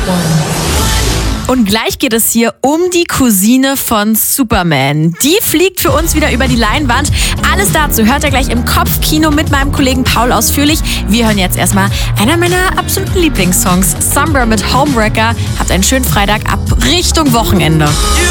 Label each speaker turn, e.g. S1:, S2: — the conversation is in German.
S1: Und gleich geht es hier um die Cousine von Superman. Die fliegt für uns wieder über die Leinwand. Alles dazu hört ihr gleich im Kopfkino mit meinem Kollegen Paul ausführlich. Wir hören jetzt erstmal einer meiner absoluten Lieblingssongs, Summer mit Homewrecker. Habt einen schönen Freitag ab Richtung Wochenende.